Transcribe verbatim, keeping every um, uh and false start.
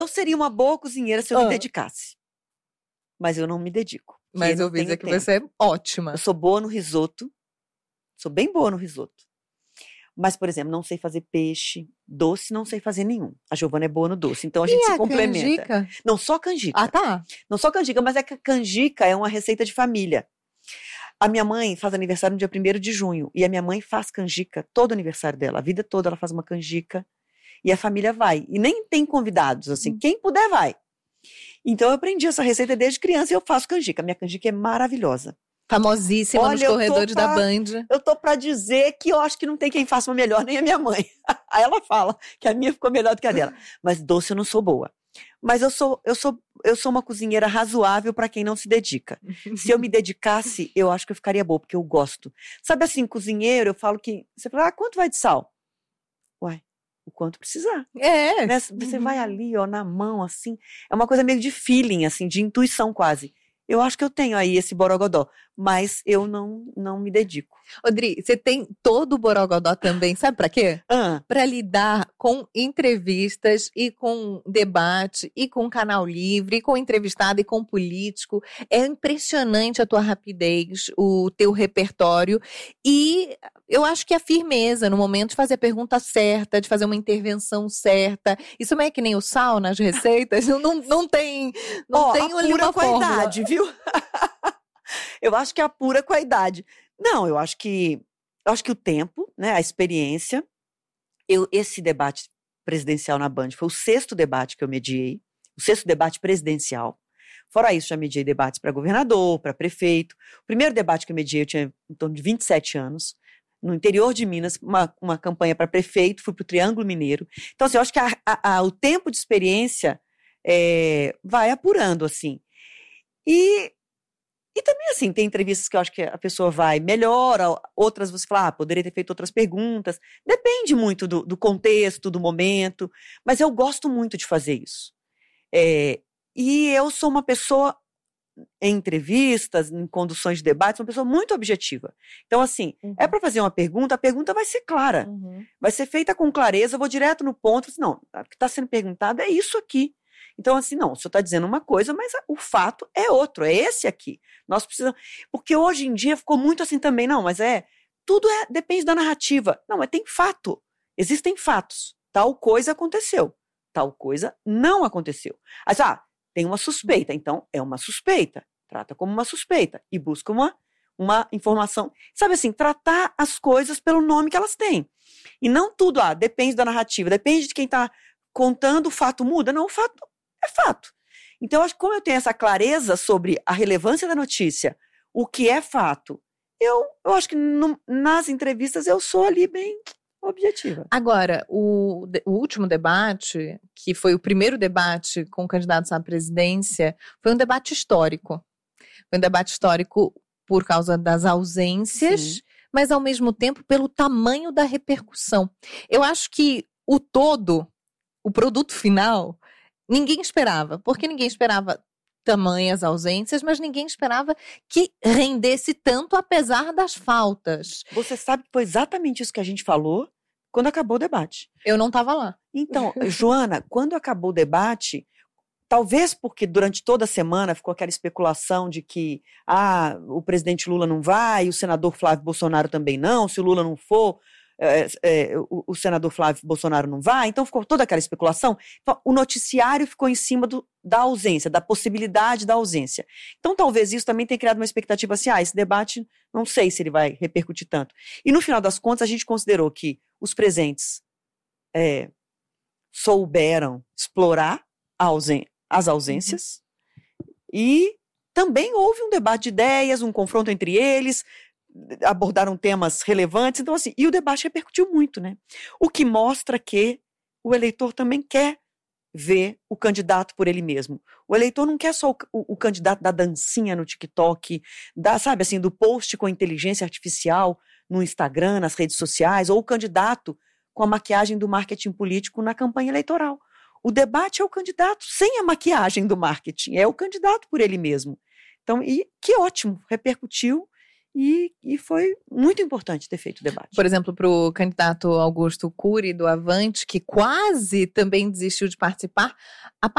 Eu seria uma boa cozinheira se eu Ah. me dedicasse. Mas eu não me dedico. Mas eu eu ouvi tenho dizer que tempo. você é ótima. Eu sou boa no risoto. Sou bem boa no risoto. Mas, por exemplo, não sei fazer peixe. Doce, não sei fazer nenhum. A Giovana é boa no doce. Então a gente E se a complementa. canjica? Não, só canjica. Ah, tá. Não só canjica, mas é que a canjica é uma receita de família. A minha mãe faz aniversário no dia primeiro de junho. E a minha mãe faz canjica todo aniversário dela. A vida toda ela faz uma canjica. E a família vai. E nem tem convidados, assim. Hum. Quem puder, vai. Então eu aprendi essa receita desde criança e eu faço canjica. Minha canjica é maravilhosa. Famosíssima Olha, nos eu tô corredores da pra- Band. Eu tô pra dizer que eu acho que não tem quem faça uma melhor, nem a minha mãe. Aí ela fala que a minha ficou melhor do que a dela. Mas doce eu não sou boa. Mas eu sou, eu sou, eu sou uma cozinheira razoável pra quem não se dedica. Se eu me dedicasse, eu acho que eu ficaria boa, porque eu gosto. Sabe assim, cozinheiro, eu falo que... Você fala, ah, quanto vai de sal? Uai, o quanto precisar. É. Né? Você Uhum. vai ali, ó, na mão, assim. É uma coisa meio de feeling, assim, de intuição quase. Eu acho que eu tenho aí esse borogodó, mas eu não, não me dedico. Odri, você tem todo o borogodó também, sabe pra quê? Ah, Para lidar com entrevistas e com debate e com canal livre, e com entrevistado e com político. É impressionante a tua rapidez, o teu repertório e eu acho que a firmeza no momento de fazer a pergunta certa, de fazer uma intervenção certa. Isso não é que nem o sal nas receitas, não, não, não tem, não ó, tem ali apura uma com a fórmula. idade, viu? Eu acho que apura com a idade. Não, eu acho que eu acho que o tempo, né, a experiência. Eu, esse debate presidencial na Band foi o sexto debate que eu mediei, o sexto debate presidencial. Fora isso, já mediei debates para governador, para prefeito. O primeiro debate que eu mediei, eu tinha em torno de vinte e sete anos, no interior de Minas, uma, uma campanha para prefeito, fui para o Triângulo Mineiro. Então, assim, eu acho que a, a, a, o tempo de experiência é, vai apurando, assim. E, e também, assim, tem entrevistas que eu acho que a pessoa vai melhor, outras você fala, ah, poderia ter feito outras perguntas. Depende muito do, do contexto, do momento, mas eu gosto muito de fazer isso. É, e eu sou uma pessoa, em entrevistas, em conduções de debates, uma pessoa muito objetiva. Então, assim, Uhum. é para fazer uma pergunta, a pergunta vai ser clara, Uhum. vai ser feita com clareza, eu vou direto no ponto, assim, não, o que está sendo perguntado é isso aqui. Então, assim, não, o senhor está dizendo uma coisa, mas o fato é outro, é esse aqui. Nós precisamos. Porque hoje em dia ficou muito assim também, não, mas é. Tudo é, depende da narrativa. Não, mas tem fato. Existem fatos. Tal coisa aconteceu. Tal coisa não aconteceu. Aí, ah, tem uma suspeita, então é uma suspeita. Trata como uma suspeita e busca uma, uma informação. Sabe assim, tratar as coisas pelo nome que elas têm. E não tudo, ah, depende da narrativa, depende de quem está contando, o fato muda. Não, o fato é fato. Então, acho que como eu tenho essa clareza sobre a relevância da notícia, o que é fato, eu, eu acho que no, nas entrevistas eu sou ali bem objetiva. Agora, o, o último debate, que foi o primeiro debate com candidatos à presidência, foi um debate histórico. Foi um debate histórico por causa das ausências, Sim. mas ao mesmo tempo pelo tamanho da repercussão. Eu acho que o todo, o produto final, ninguém esperava, porque ninguém esperava tamanhas ausências, mas ninguém esperava que rendesse tanto apesar das faltas. Você sabe que foi exatamente isso que a gente falou quando acabou o debate. Eu não estava lá. Então, Joana, quando acabou o debate, talvez porque durante toda a semana ficou aquela especulação de que ah, o presidente Lula não vai, o senador Flávio Bolsonaro também não, se o Lula não for, é, é, o, o senador Flávio Bolsonaro não vai, então ficou toda aquela especulação. Então, o noticiário ficou em cima do, da ausência, da possibilidade da ausência. Então, talvez isso também tenha criado uma expectativa assim, ah, esse debate, não sei se ele vai repercutir tanto. E no final das contas, a gente considerou que os presentes é, souberam explorar a ausência, as ausências, uhum. E também houve um debate de ideias, um confronto entre eles, abordaram temas relevantes, então assim, e o debate repercutiu muito, né? O que mostra que o eleitor também quer ver o candidato por ele mesmo. O eleitor não quer só o, o, o candidato da dancinha no TikTok, da, sabe assim, do post com inteligência artificial no Instagram, nas redes sociais, ou o candidato com a maquiagem do marketing político na campanha eleitoral. O debate é o candidato sem a maquiagem do marketing, é o candidato por ele mesmo. Então, e que ótimo, repercutiu e, e foi muito importante ter feito o debate. Por exemplo, para o candidato Augusto Cury, do Avante, que quase também desistiu de participar, a